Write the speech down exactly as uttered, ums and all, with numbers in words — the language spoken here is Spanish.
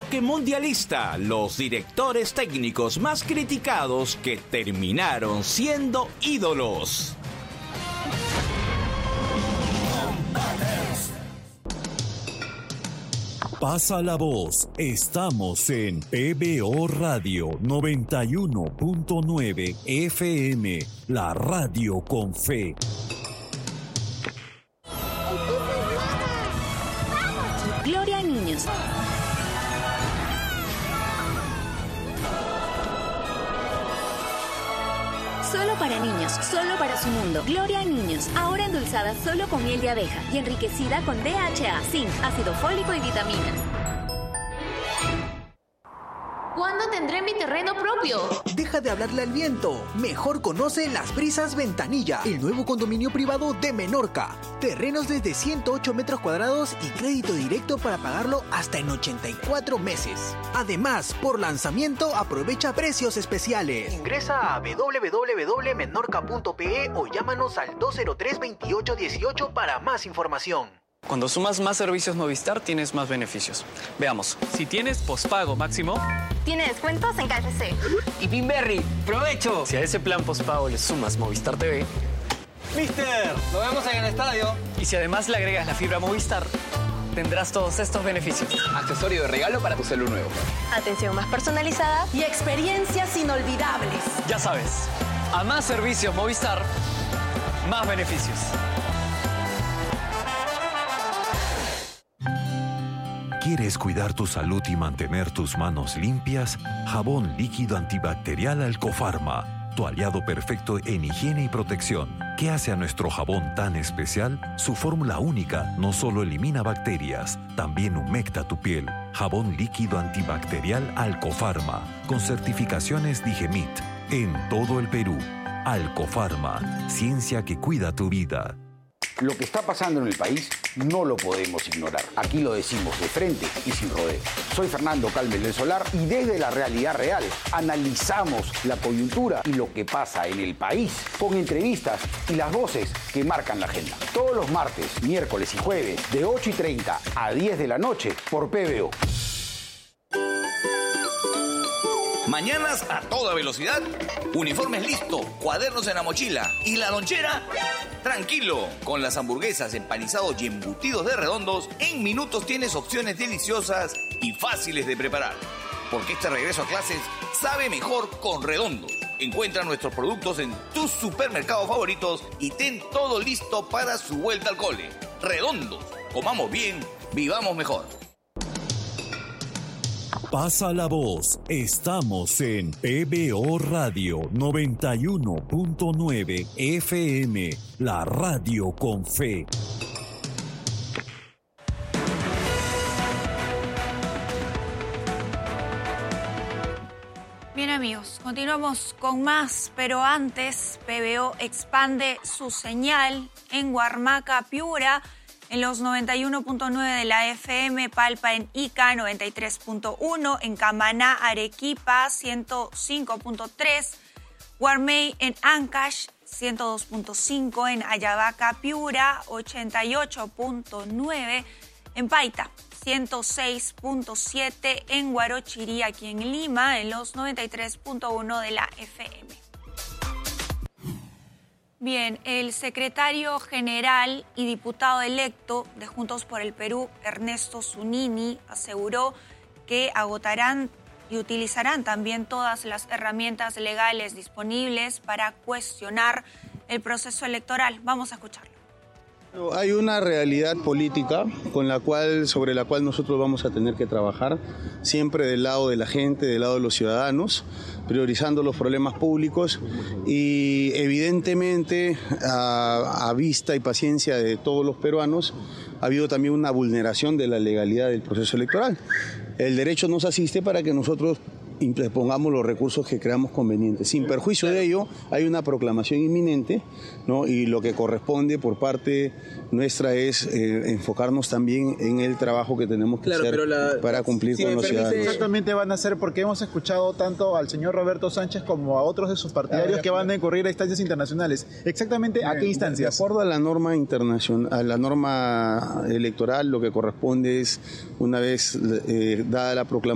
toque mundialista, los directores técnicos más criticados que terminaron siendo ídolos. Pasa la voz, estamos en P B O Radio noventa y uno punto nueve F M, la radio con fe. Gloria a niños. Solo para niños, solo para su mundo. Gloria a niños, ahora endulzada solo con miel de abeja y enriquecida con D H A, zinc, ácido fólico y vitaminas. ¿Cuándo tendré mi terreno propio? Deja de hablarle al viento. Mejor conoce Las Brisas Ventanilla, el nuevo condominio privado de Menorca. Terrenos desde ciento ocho metros cuadrados y crédito directo para pagarlo hasta en ochenta y cuatro meses. Además, por lanzamiento aprovecha precios especiales. Ingresa a w w w punto menorca punto p e o llámanos al dos cero tres, veintiocho dieciocho para más información. Cuando sumas más servicios Movistar, tienes más beneficios. Veamos, si tienes pospago máximo... Tiene descuentos en K F C. Y Pinberry, ¡provecho! Si a ese plan pospago le sumas Movistar T V... ¡Mister! ¡Lo vemos en el estadio! Y si además le agregas la fibra Movistar, tendrás todos estos beneficios. Accesorio de regalo para tu celu nuevo. Atención más personalizada y experiencias inolvidables. Ya sabes, a más servicios Movistar, más beneficios. ¿Quieres cuidar tu salud y mantener tus manos limpias? Jabón líquido antibacterial Alcofarma, tu aliado perfecto en higiene y protección. ¿Qué hace a nuestro jabón tan especial? Su fórmula única no solo elimina bacterias, también humecta tu piel. Jabón líquido antibacterial Alcofarma, con certificaciones Digemit, en todo el Perú. Alcofarma, ciencia que cuida tu vida. Lo que está pasando en el país no lo podemos ignorar. Aquí lo decimos de frente y sin rodeo. Soy Fernando Calmes del Solar y desde la realidad real analizamos la coyuntura y lo que pasa en el país con entrevistas y las voces que marcan la agenda. Todos los martes, miércoles y jueves de ocho y treinta a diez de la noche por P B O. Mañanas a toda velocidad, uniformes listo, cuadernos en la mochila y la lonchera, tranquilo. Con las hamburguesas, empanizados y embutidos de Redondos, en minutos tienes opciones deliciosas y fáciles de preparar. Porque este regreso a clases sabe mejor con Redondos. Encuentra nuestros productos en tus supermercados favoritos y ten todo listo para su vuelta al cole. Redondos, comamos bien, vivamos mejor. Pasa la voz, estamos en P B O Radio noventa y uno punto nueve F M, la radio con fe. Bien amigos, continuamos con más, pero antes P B O expande su señal en Huarmaca, Piura, en los noventa y uno punto nueve de la F M, Palpa en Ica noventa y tres punto uno, en Camaná, Arequipa ciento cinco punto tres, Guarmey en Ancash ciento dos punto cinco, en Ayabaca, Piura ochenta y ocho punto nueve, en Paita ciento seis punto siete, en Guarochirí, aquí en Lima, en los noventa y tres punto uno de la F M. Bien, el secretario general y diputado electo de Juntos por el Perú, Ernesto Zunini, aseguró que agotarán y utilizarán también todas las herramientas legales disponibles para cuestionar el proceso electoral. Vamos a escucharlo. Hay una realidad política con la cual, sobre la cual nosotros vamos a tener que trabajar, siempre del lado de la gente, del lado de los ciudadanos, priorizando los problemas públicos y evidentemente a, a vista y paciencia de todos los peruanos ha habido también una vulneración de la legalidad del proceso electoral. El derecho nos asiste para que nosotros pongamos los recursos que creamos convenientes. Sin perjuicio de ello, hay una proclamación inminente, ¿no? Y lo que corresponde por parte nuestra es eh, enfocarnos también en el trabajo que tenemos que claro, hacer la, para cumplir si con los ciudadanos. Exactamente van a hacer, porque hemos escuchado tanto al señor Roberto Sánchez como a otros de sus partidarios claro, que van a incurrir a instancias internacionales. Exactamente, ¿a qué instancias? De acuerdo a la norma internacional, a la norma electoral, lo que corresponde es, una vez eh, dada la proclamación,